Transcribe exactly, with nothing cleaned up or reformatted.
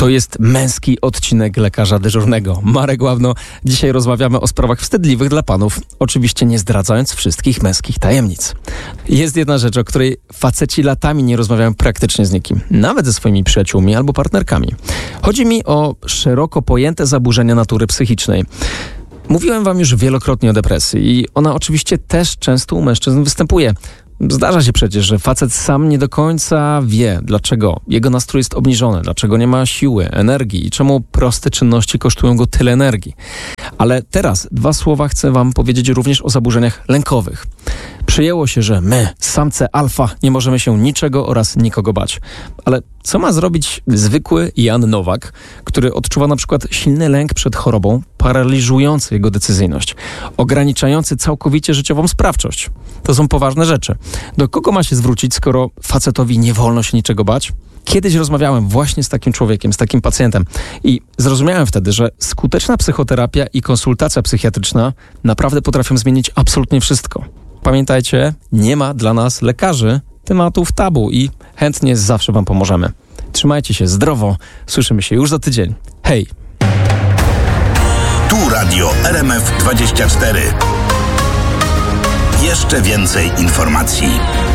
To jest męski odcinek Lekarza Dyżurnego. Marek Ławno. Dzisiaj rozmawiamy o sprawach wstydliwych dla panów, oczywiście nie zdradzając wszystkich męskich tajemnic. Jest jedna rzecz, o której faceci latami nie rozmawiają praktycznie z nikim, nawet ze swoimi przyjaciółmi albo partnerkami. Chodzi mi o szeroko pojęte zaburzenia natury psychicznej. Mówiłem wam już wielokrotnie o depresji i ona oczywiście też często u mężczyzn występuje. Zdarza się przecież, że facet sam nie do końca wie, dlaczego jego nastrój jest obniżony, dlaczego nie ma siły, energii i czemu proste czynności kosztują go tyle energii. Ale teraz dwa słowa chcę wam powiedzieć również o zaburzeniach lękowych. Przyjęło się, że my, samce alfa, nie możemy się niczego oraz nikogo bać. Ale co ma zrobić zwykły Jan Nowak, który odczuwa na przykład silny lęk przed chorobą, paraliżujący jego decyzyjność, ograniczający całkowicie życiową sprawczość? To są poważne rzeczy. Do kogo ma się zwrócić, skoro facetowi nie wolno się niczego bać? Kiedyś rozmawiałem właśnie z takim człowiekiem, z takim pacjentem i zrozumiałem wtedy, że skuteczna psychoterapia i konsultacja psychiatryczna naprawdę potrafią zmienić absolutnie wszystko. Pamiętajcie, nie ma dla nas lekarzy tematów tabu i chętnie zawsze wam pomożemy. Trzymajcie się zdrowo, słyszymy się już za tydzień. Hej! Tu Radio R M F dwadzieścia cztery. Jeszcze więcej informacji.